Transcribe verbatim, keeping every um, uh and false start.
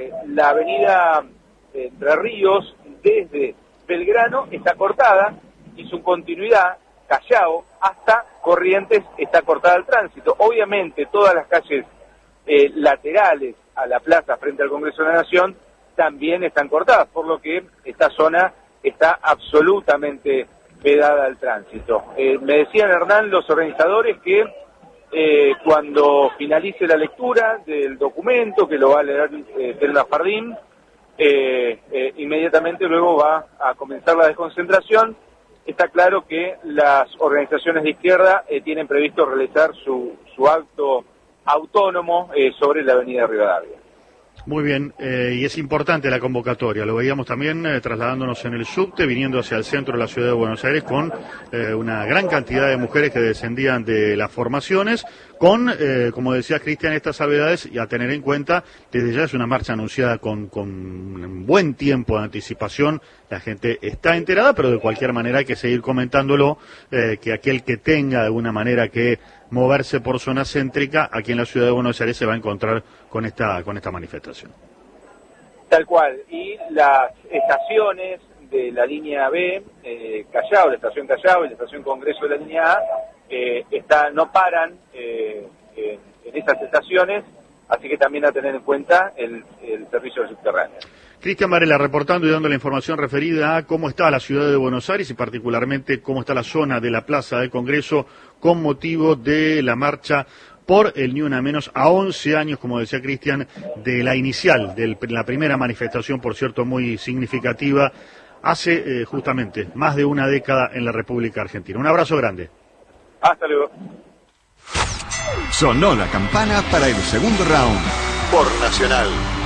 eh, la avenida Entre Ríos desde Belgrano está cortada y su continuidad, Callao, hasta Corrientes está cortada al tránsito. Obviamente todas las calles eh, laterales a la plaza frente al Congreso de la Nación también están cortadas, por lo que esta zona está absolutamente vedada al tránsito. Eh, me decían, Hernán, los organizadores que eh, cuando finalice la lectura del documento, que lo va a leer eh, Telma Fardín, eh, eh, inmediatamente luego va a comenzar la desconcentración. Está claro que las organizaciones de izquierda eh, tienen previsto realizar su, su acto autónomo eh, sobre la avenida Rivadavia. Muy bien, eh, y es importante la convocatoria, lo veíamos también eh, trasladándonos en el subte, viniendo hacia el centro de la ciudad de Buenos Aires con eh, una gran cantidad de mujeres que descendían de las formaciones, con, eh, como decía Cristian, estas salvedades, y a tener en cuenta, desde ya es una marcha anunciada con, con un buen tiempo de anticipación, la gente está enterada, pero de cualquier manera hay que seguir comentándolo, eh, que aquel que tenga de alguna manera que moverse por zona céntrica, aquí en la ciudad de Buenos Aires se va a encontrar con esta con esta manifestación. Tal cual, y las estaciones de la línea B, eh, Callao, la estación Callao y la estación Congreso de la línea A, eh, está, no paran eh, en, en esas estaciones, así que también a tener en cuenta el, el servicio subterráneo. Cristian Varela reportando y dando la información referida a cómo está la ciudad de Buenos Aires y particularmente cómo está la zona de la Plaza del Congreso con motivo de la marcha por el Ni Una Menos a once años, como decía Cristian, de la inicial, de la primera manifestación, por cierto, muy significativa, hace eh, justamente más de una década en la República Argentina. Un abrazo grande. Hasta luego. Sonó la campana para el segundo round por Nacional.